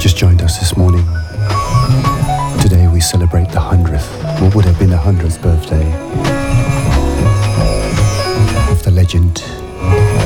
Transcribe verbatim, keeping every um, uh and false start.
just joined us this morning, today we celebrate the hundredth, what would have been the hundredth birthday of the legend